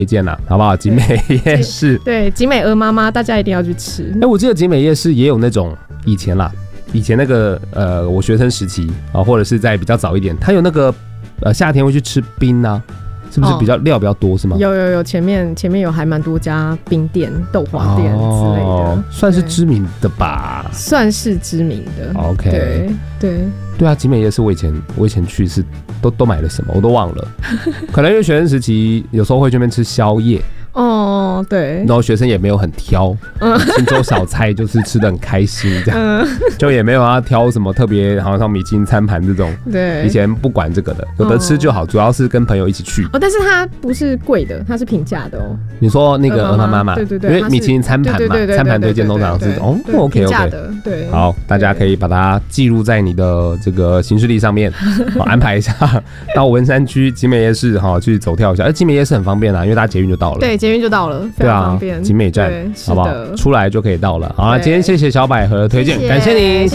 推荐啦，好不好？景美夜市， 对，景美鹅妈妈大家一定要去吃。 我记得景美夜市也有那种以前那个我学生时期啊，或者是在比较早一点，它有那个夏天会去吃冰啊。是不是料比较多是吗？ 有，前面有还蛮多家冰店、豆花店之类的， 算是知名的吧？ 算是知名的。 OK， 对啊，景美夜市我以前去是都买了什么我都忘了，可能因为学生时期有时候会去那边吃宵夜。 哦，对， 然后学生也没有很挑，清粥小菜就是吃得很开心这样，就也没有要挑什么特别，好像米其林餐盘这种， 对， 以前不管这个的，有得吃就好，主要是跟朋友一起去。 但是它不是贵的，它是平价的哦。 你说那个鹅妈妈， 对，因为米其林餐盘嘛，餐盘推荐通常是OK， 对， 好，大家可以把它记录在你的这个行事历上面，安排一下到文山区景美夜市去走跳一下。景美夜市很方便啊，因为大家捷运就到了。 对，捷运就到了，非常方便。 景美站，好不好？出来就可以到了。好了，今天谢谢小百合的推荐，感谢你。